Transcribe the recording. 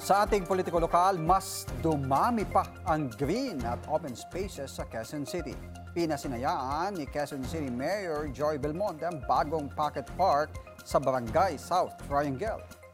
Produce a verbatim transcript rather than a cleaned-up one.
Sa ating politiko lokal, mas dumami pa ang green at open spaces sa Quezon City. Pinasinayaan ni Quezon City Mayor Joy Belmonte ang bagong pocket park sa Barangay South Triangle.